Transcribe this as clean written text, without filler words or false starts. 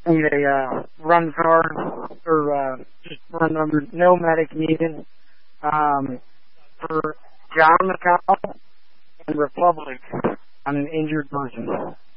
and they run car or just run number, no medic needed for John McCall and Republic on an injured person.